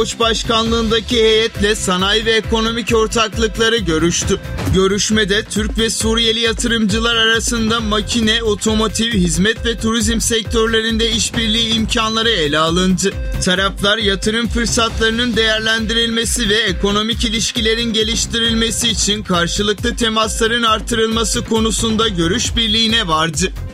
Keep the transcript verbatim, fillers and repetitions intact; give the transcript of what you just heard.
Koç başkanlığındaki heyetle sanayi ve ekonomik ortaklıkları görüştü. Görüşmede Türk ve Suriyeli yatırımcılar arasında makine, otomotiv, hizmet ve turizm sektörlerinde işbirliği imkanları ele alındı. Taraflar yatırım fırsatlarının değerlendirilmesi ve ekonomik ilişkilerin geliştirilmesi için karşılıklı temasların artırılması konusunda görüş birliğine vardı.